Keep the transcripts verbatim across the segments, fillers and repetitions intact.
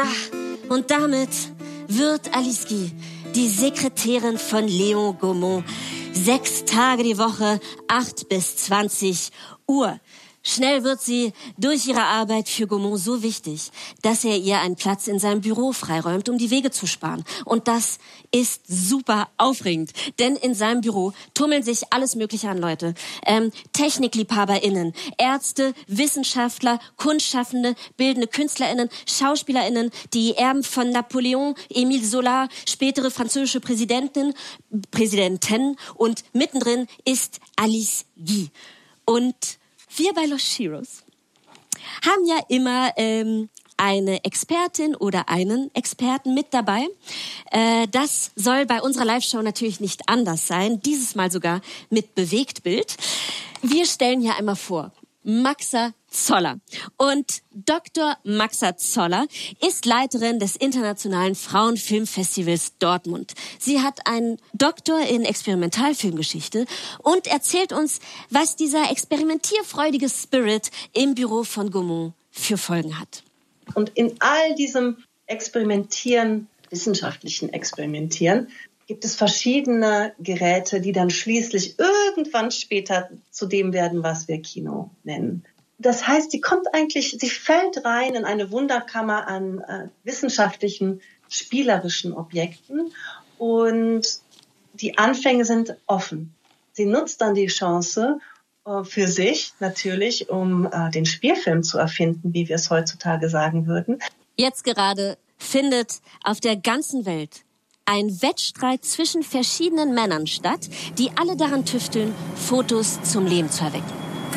Ja, und damit wird Alice Guy die Sekretärin von Léon Gaumont. Sechs Tage die Woche, acht bis zwanzig Uhr. Schnell wird sie durch ihre Arbeit für Gaumont so wichtig, dass er ihr einen Platz in seinem Büro freiräumt, um die Wege zu sparen. Und das ist super aufregend, denn in seinem Büro tummeln sich alles Mögliche an Leute. Ähm, TechnikliebhaberInnen, Ärzte, Wissenschaftler, Kunstschaffende, bildende KünstlerInnen, SchauspielerInnen, die Erben von Napoleon, Émile Zola, spätere französische Präsidentin, Präsidenten und mittendrin ist Alice Guy. Und wir bei Los Chiros haben ja immer ähm, eine Expertin oder einen Experten mit dabei. Äh, das soll bei unserer Live-Show natürlich nicht anders sein, dieses Mal sogar mit Bewegtbild. Wir stellen hier einmal vor Maxa Zoller. Und Doktor Maxa Zoller ist Leiterin des Internationalen Frauenfilmfestivals Dortmund. Sie hat einen Doktor in Experimentalfilmgeschichte und erzählt uns, was dieser experimentierfreudige Spirit im Büro von Gaumont für Folgen hat. Und in all diesem Experimentieren, wissenschaftlichen Experimentieren, gibt es verschiedene Geräte, die dann schließlich irgendwann später zu dem werden, was wir Kino nennen. Das heißt, sie kommt eigentlich, sie fällt rein in eine Wunderkammer an äh, wissenschaftlichen, spielerischen Objekten und die Anfänge sind offen. Sie nutzt dann die Chance äh, für sich natürlich, um äh, den Spielfilm zu erfinden, wie wir es heutzutage sagen würden. Jetzt gerade findet auf der ganzen Welt ein Wettstreit zwischen verschiedenen Männern statt, die alle daran tüfteln, Fotos zum Leben zu erwecken.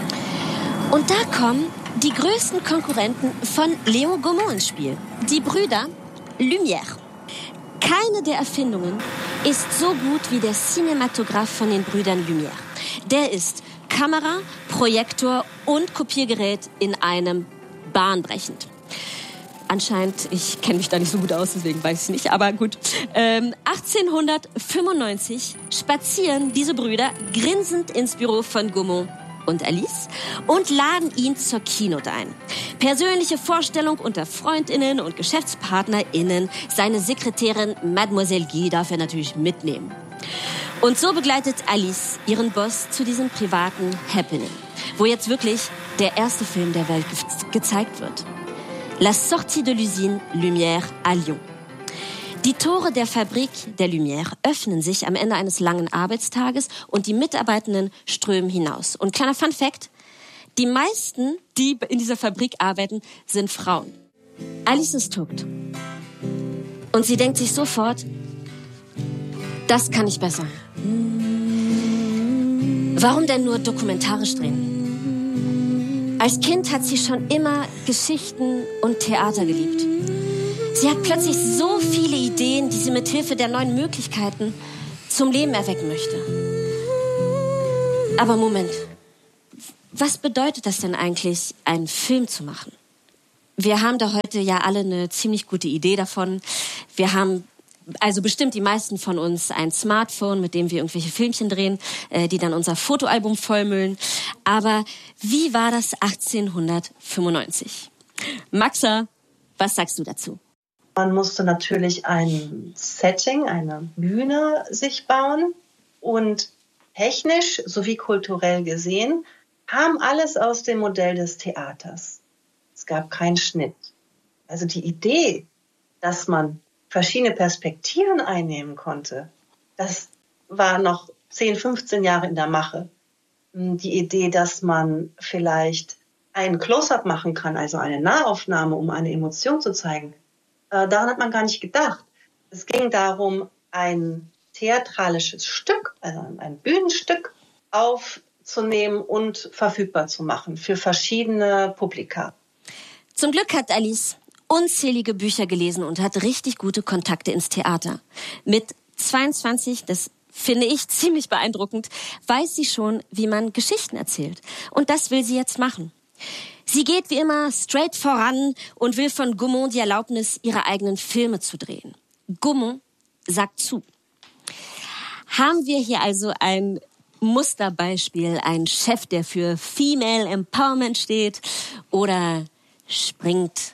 Und da kommen die größten Konkurrenten von Léon Gaumont ins Spiel, die Brüder Lumière. Keine der Erfindungen ist so gut wie der Cinematograph von den Brüdern Lumière. Der ist Kamera, Projektor und Kopiergerät in einem bahnbrechend. Anscheinend, ich kenne mich da nicht so gut aus, deswegen weiß ich nicht, aber gut. Ähm, achtzehnhundertfünfundneunzig spazieren diese Brüder grinsend ins Büro von Gaumont und Alice und laden ihn zur Keynote ein. Persönliche Vorstellung unter FreundInnen und GeschäftspartnerInnen. Seine Sekretärin Mademoiselle Guy darf er natürlich mitnehmen. Und so begleitet Alice ihren Boss zu diesem privaten Happening, wo jetzt wirklich der erste Film der Welt ge- gezeigt wird. La sortie de l'usine Lumière à Lyon. Die Tore der Fabrik der Lumière öffnen sich am Ende eines langen Arbeitstages und die Mitarbeitenden strömen hinaus. Und kleiner Fun Fact, die meisten, die in dieser Fabrik arbeiten, sind Frauen. Alice ist hooked. Und sie denkt sich sofort, das kann ich besser. Warum denn nur dokumentarisch drehen? Als Kind hat sie schon immer Geschichten und Theater geliebt. Sie hat plötzlich so viele Ideen, die sie mit Hilfe der neuen Möglichkeiten zum Leben erwecken möchte. Aber Moment, was bedeutet das denn eigentlich, einen Film zu machen? Wir haben da heute ja alle eine ziemlich gute Idee davon. Wir haben also bestimmt die meisten von uns ein Smartphone, mit dem wir irgendwelche Filmchen drehen, äh, die dann unser Fotoalbum vollmüllen. Aber wie war das achtzehnhundertfünfundneunzig? Maxa, was sagst du dazu? Man musste natürlich ein Setting, eine Bühne sich bauen und technisch sowie kulturell gesehen kam alles aus dem Modell des Theaters. Es gab keinen Schnitt. Also die Idee, dass man verschiedene Perspektiven einnehmen konnte, das war noch zehn, fünfzehn Jahre in der Mache. Die Idee, dass man vielleicht ein Close-up machen kann, also eine Nahaufnahme, um eine Emotion zu zeigen, äh, daran hat man gar nicht gedacht. Es ging darum, ein theatralisches Stück, also ein Bühnenstück aufzunehmen und verfügbar zu machen für verschiedene Publika. Zum Glück hat Alice unzählige Bücher gelesen und hat richtig gute Kontakte ins Theater. Mit zweiundzwanzig, das finde ich ziemlich beeindruckend, weiß sie schon, wie man Geschichten erzählt. Und das will sie jetzt machen. Sie geht wie immer straight voran und will von Gaumont die Erlaubnis, ihre eigenen Filme zu drehen. Gaumont sagt zu. Haben wir hier also ein Musterbeispiel, einen Chef, der für Female Empowerment steht, oder springt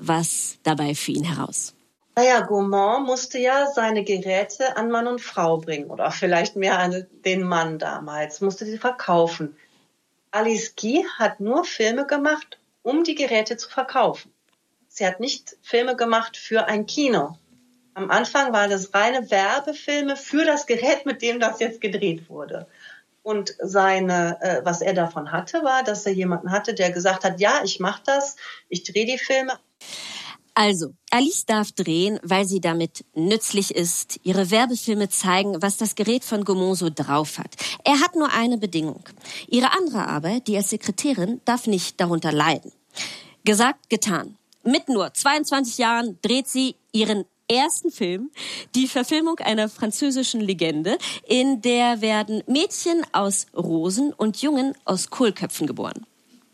was dabei für ihn heraus? Naja, Gaumont musste ja seine Geräte an Mann und Frau bringen oder vielleicht mehr an den Mann damals, musste sie verkaufen. Alice Guy hat nur Filme gemacht, um die Geräte zu verkaufen. Sie hat nicht Filme gemacht für ein Kino. Am Anfang waren das reine Werbefilme für das Gerät, mit dem das jetzt gedreht wurde. Und seine, äh, was er davon hatte, war, dass er jemanden hatte, der gesagt hat, ja, ich mache das, ich drehe die Filme. Also, Alice darf drehen, weil sie damit nützlich ist. Ihre Werbefilme zeigen, was das Gerät von Gaumont so drauf hat. Er hat nur eine Bedingung. Ihre andere Arbeit, die als Sekretärin, darf nicht darunter leiden. Gesagt, getan. Mit nur zweiundzwanzig Jahren dreht sie ihren ersten Film, die Verfilmung einer französischen Legende, in der werden Mädchen aus Rosen und Jungen aus Kohlköpfen geboren.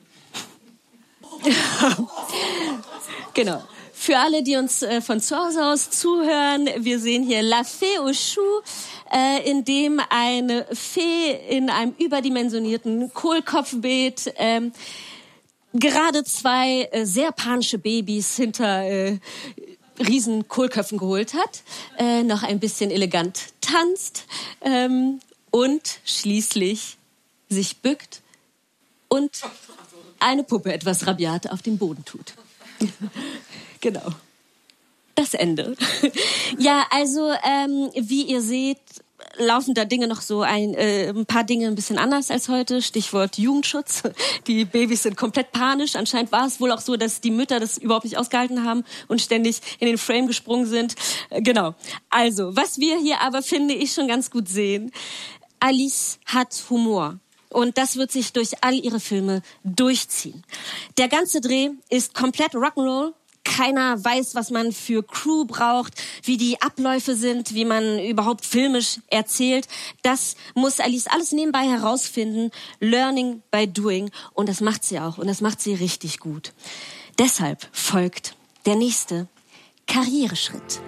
Genau. Für alle, die uns äh, von zu Hause aus zuhören, wir sehen hier La Fée aux Choux, äh, in dem eine Fee in einem überdimensionierten Kohlkopfbeet ähm, gerade zwei äh, sehr panische Babys hinter äh, riesen Kohlköpfen geholt hat, äh, noch ein bisschen elegant tanzt ähm, und schließlich sich bückt und eine Puppe etwas rabiat auf den Boden tut. Genau. Das Ende. Ja, also ähm, wie ihr seht, laufen da Dinge noch so ein, äh, ein paar Dinge ein bisschen anders als heute. Stichwort Jugendschutz. Die Babys sind komplett panisch. Anscheinend war es wohl auch so, dass die Mütter das überhaupt nicht ausgehalten haben und ständig in den Frame gesprungen sind. Äh, genau. Also, was wir hier aber, finde ich, schon ganz gut sehen. Alice hat Humor. Und das wird sich durch all ihre Filme durchziehen. Der ganze Dreh ist komplett Rock'n'Roll. Keiner weiß, was man für Crew braucht, wie die Abläufe sind, wie man überhaupt filmisch erzählt. Das muss Alice alles nebenbei herausfinden. Learning by doing. Und das macht sie auch. Und das macht sie richtig gut. Deshalb folgt der nächste Karriereschritt.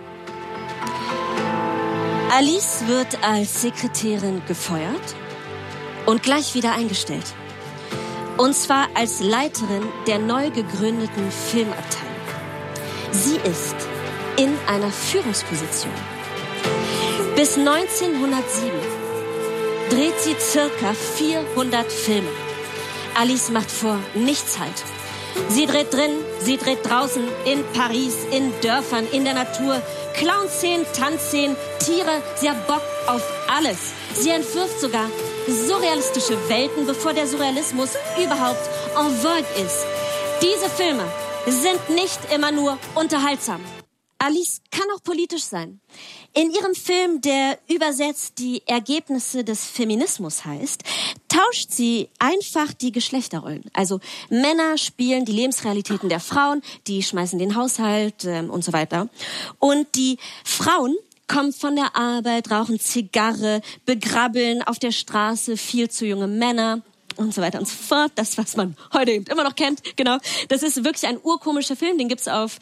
Alice wird als Sekretärin gefeuert und gleich wieder eingestellt. Und zwar als Leiterin der neu gegründeten Filmabteilung. Sie ist in einer Führungsposition. Bis neunzehnhundertsieben dreht sie circa vierhundert Filme. Alice macht vor nichts halt. Sie dreht drin, sie dreht draußen, in Paris, in Dörfern, in der Natur. Clownszenen, Tanzszenen, Tiere, sie hat Bock auf alles. Sie entwirft sogar surrealistische Welten, bevor der Surrealismus überhaupt en vogue ist. Diese Filme sind nicht immer nur unterhaltsam. Alice kann auch politisch sein. In ihrem Film, der übersetzt die Ergebnisse des Feminismus heißt, tauscht sie einfach die Geschlechterrollen. Also Männer spielen die Lebensrealitäten der Frauen, die schmeißen den Haushalt äh, und so weiter. Und die Frauen kommen von der Arbeit, rauchen Zigarre, begrabbeln auf der Straße viel zu junge Männer und so weiter und so fort. Das, was man heute eben immer noch kennt, genau. Das ist wirklich ein urkomischer Film, den gibt's auf